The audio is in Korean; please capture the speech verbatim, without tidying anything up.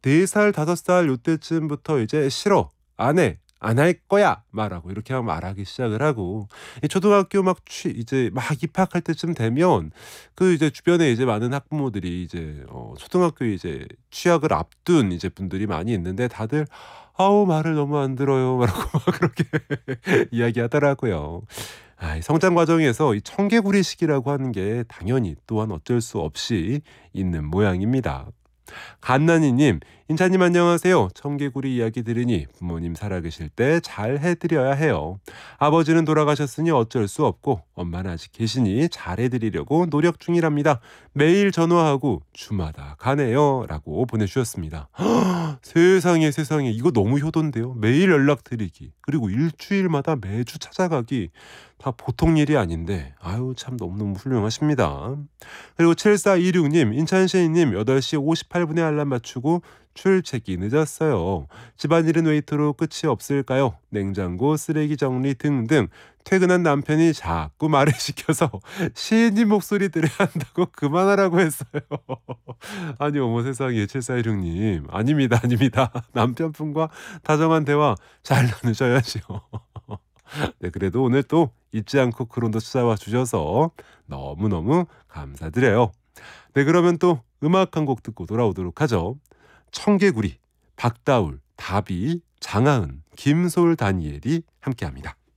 네 살, 다섯 살 요때쯤부터 이제 "싫어. 안 해. 안 할 거야." 말하고 이렇게 막 말하기 시작을 하고 이 초등학교 막 취 이제 막 입학할 때쯤 되면 그 이제 주변에 이제 많은 학부모들이 이제 어 초등학교에 이제 취학을 앞둔 이제 분들이 많이 있는데 다들 "아우 말을 너무 안 들어요." 라고 막 그렇게 이야기하더라고요. 아 이 성장 과정에서 이 청개구리 시기라고 하는 게 당연히 또한 어쩔 수 없이 있는 모양입니다. 갓난이 님, "인차님 안녕하세요. 청개구리 이야기 들으니 부모님 살아계실 때 잘 해 드려야 해요. 아버지는 돌아가셨으니 어쩔 수 없고 엄마는 아직 계시니 잘해 드리려고 노력 중이랍니다. 매일 전화하고 주마다 가네요." 라고 보내주셨습니다. 세상에, 세상에. 이거 너무 효도인데요. 매일 연락드리기 그리고 일주일마다 매주 찾아가기 다 보통 일이 아닌데 아유 참 너무너무 훌륭하십니다. 그리고 칠사이육 님, "인찬시인님 여덟 시 오십팔 분에 알람 맞추고 출첵이 늦었어요. 집안일은 웨이트로 끝이 없을까요? 냉장고, 쓰레기 정리 등등 퇴근한 남편이 자꾸 말을 시켜서 시인님 목소리 들어야 한다고 그만하라고 했어요." 아니 어머 세상에 칠사이육 님. 아닙니다, 아닙니다. 남편분과 다정한 대화 잘 나누셔야죠. 네 그래도 오늘 또 잊지 않고 크론도 찾아와 주셔서 너무너무 감사드려요. 네 그러면 또 음악 한 곡 듣고 돌아오도록 하죠. 청개구리, 박다울, 다비, 장하은, 김솔 다니엘이 함께합니다.